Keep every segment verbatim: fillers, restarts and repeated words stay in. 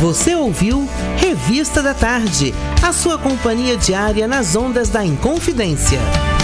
Você ouviu Revista da Tarde, a sua companhia diária nas ondas da Inconfidência.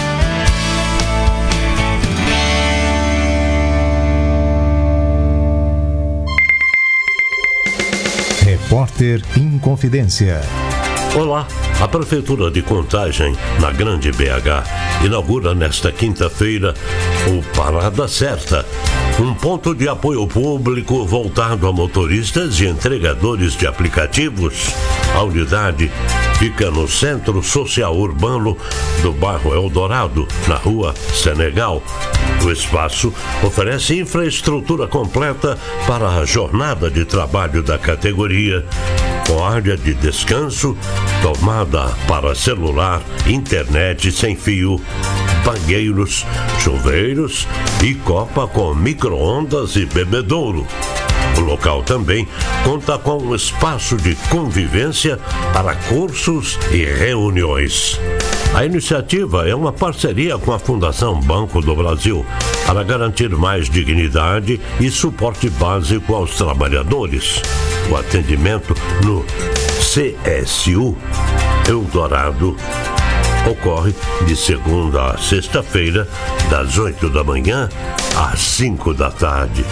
Repórter Inconfidência. Olá, a Prefeitura de Contagem, na Grande B H, inaugura nesta quinta-feira o Parada Certa, um ponto de apoio público voltado a motoristas e entregadores de aplicativos. A unidade fica no Centro Social Urbano do bairro Eldorado, na Rua Senegal. O espaço oferece infraestrutura completa para a jornada de trabalho da categoria, com área de descanso, tomada para celular, internet sem fio, banheiros, chuveiros e copa com micro-ondas e bebedouro. O local também conta com um espaço de convivência para cursos e reuniões. A iniciativa é uma parceria com a Fundação Banco do Brasil para garantir mais dignidade e suporte básico aos trabalhadores. O atendimento no C S U Eldorado ocorre de segunda a sexta-feira, das oito da manhã às cinco da tarde.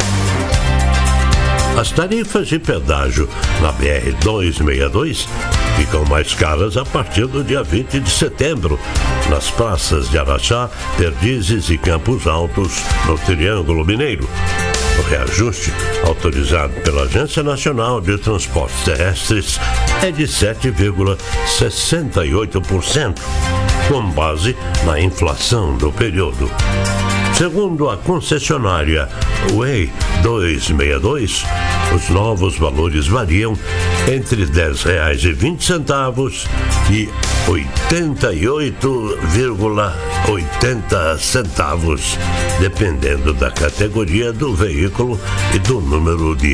As tarifas de pedágio na B R duzentos e sessenta e dois ficam mais caras a partir do dia vinte de setembro, nas praças de Araxá, Perdizes e Campos Altos, no Triângulo Mineiro. O reajuste, autorizado pela Agência Nacional de Transportes Terrestres, é de sete vírgula sessenta e oito por cento, com base na inflação do período. Segundo a concessionária Way duzentos e sessenta e dois, os novos valores variam entre dez reais e vinte centavos e oitenta e oito vírgula oitenta centavos, dependendo da categoria do veículo e do número de